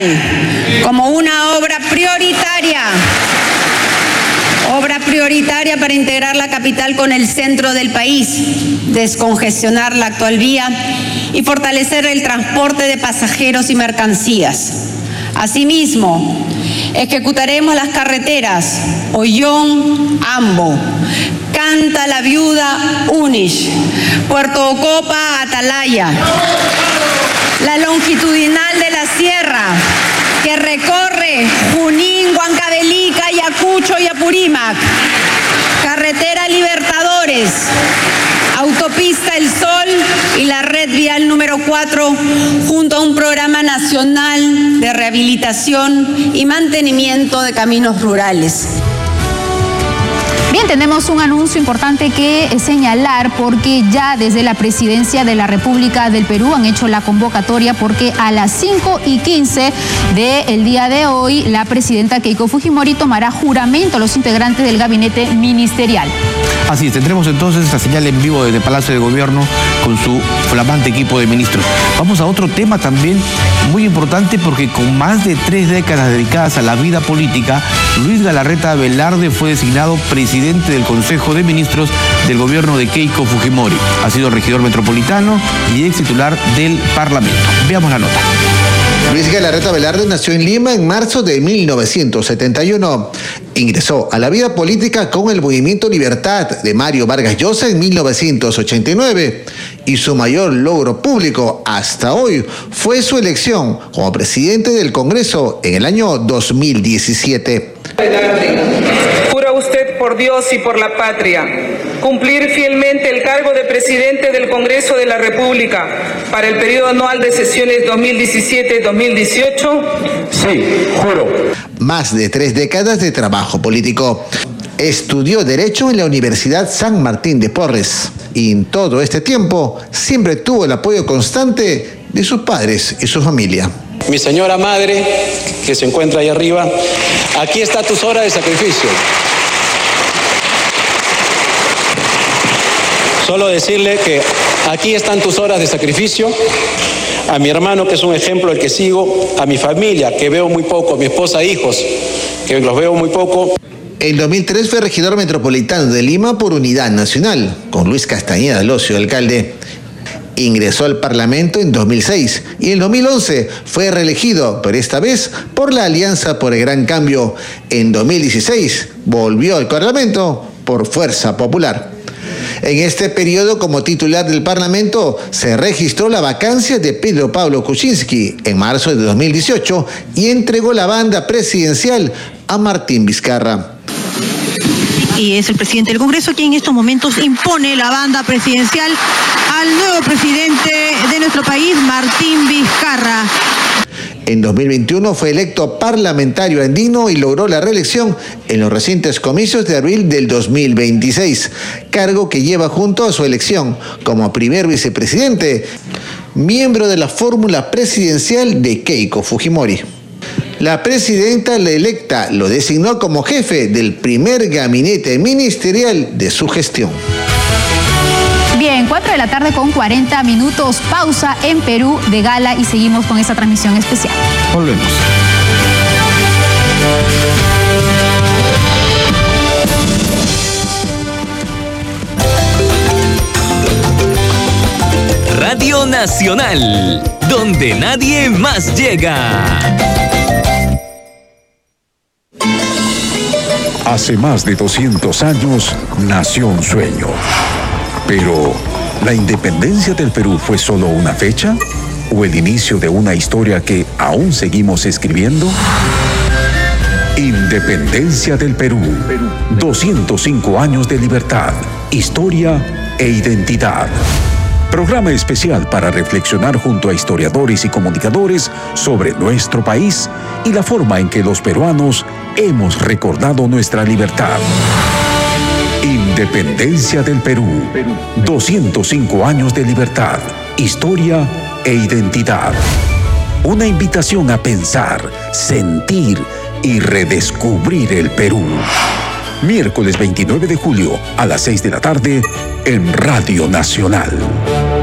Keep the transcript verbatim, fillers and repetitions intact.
como una obra prioritaria, obra prioritaria para integrar la capital con el centro del país, descongestionar la actual vía y fortalecer el transporte de pasajeros y mercancías. Asimismo, ejecutaremos las carreteras Ollón-Ambo, Canta la Viuda Unish, Puerto Ocopa Atalaya, la longitudinal de la sierra que recorre Junín, Huancavelica, Ayacucho y Apurímac, carretera Libertadores, autopista El Sol y la red vial número cuatro, junto a un programa nacional de rehabilitación y mantenimiento de caminos rurales. Bien, tenemos un anuncio importante que señalar porque ya desde la Presidencia de la República del Perú han hecho la convocatoria porque a las cinco y quince del día de hoy la presidenta Keiko Fujimori tomará juramento a los integrantes del gabinete ministerial. Así es, tendremos entonces la señal en vivo desde Palacio de Gobierno con su flamante equipo de ministros. Vamos a otro tema también muy importante porque con más de tres décadas dedicadas a la vida política, Luis Galarreta Velarde fue designado presidente del Consejo de Ministros del gobierno de Keiko Fujimori. Ha sido regidor metropolitano y ex titular del Parlamento. Veamos la nota. Luis Galarreta Velarde nació en Lima en marzo de mil novecientos setenta y uno. Ingresó a la vida política con el Movimiento Libertad de Mario Vargas Llosa en mil novecientos ochenta y nueve y su mayor logro público hasta hoy fue su elección como presidente del Congreso en el año dos mil diecisiete. Jura usted por Dios y por la patria cumplir fielmente el cargo de presidente del Congreso de la República para el periodo anual de sesiones dos mil diecisiete dos mil dieciocho. Sí, juro. Más de tres décadas de trabajo político. Estudió Derecho en la Universidad San Martín de Porres y en todo este tiempo siempre tuvo el apoyo constante de sus padres y su familia. Mi señora madre, que se encuentra ahí arriba, aquí está tus horas de sacrificio. Solo decirle que aquí están tus horas de sacrificio, a mi hermano, que es un ejemplo al que sigo, a mi familia, que veo muy poco, a mi esposa e hijos, que los veo muy poco. En dos mil tres fue regidor metropolitano de Lima por Unidad Nacional, con Luis Castañeda Locio, alcalde. Ingresó al Parlamento en dos mil seis y en dos mil once fue reelegido, pero esta vez por la Alianza por el Gran Cambio. En dos mil dieciséis volvió al Parlamento por Fuerza Popular. En este periodo, como titular del Parlamento, se registró la vacancia de Pedro Pablo Kuczynski en marzo de dos mil dieciocho y entregó la banda presidencial a Martín Vizcarra. Y es el presidente del Congreso quien en estos momentos impone la banda presidencial al nuevo presidente de nuestro país, Martín Vizcarra. En dos mil veintiuno fue electo parlamentario andino y logró la reelección en los recientes comicios de abril del dos mil veintiséis, cargo que lleva junto a su elección como primer vicepresidente, miembro de la fórmula presidencial de Keiko Fujimori. La presidenta la electa lo designó como jefe del primer gabinete ministerial de su gestión. Bien, cuatro de la tarde con cuarenta minutos, pausa en Perú de Gala y seguimos con esta transmisión especial. Volvemos. Radio Nacional, donde nadie más llega. Hace más de doscientos años nació un sueño. Pero, ¿la independencia del Perú fue solo una fecha? ¿O el inicio de una historia que aún seguimos escribiendo? Independencia del Perú. doscientos cinco años de libertad, historia e identidad. Programa especial para reflexionar junto a historiadores y comunicadores sobre nuestro país y la forma en que los peruanos hemos recordado nuestra libertad. Independencia del Perú. doscientos cinco años de libertad, historia e identidad. Una invitación a pensar, sentir y redescubrir el Perú. Miércoles veintinueve de julio a las seis de la tarde en Radio Nacional.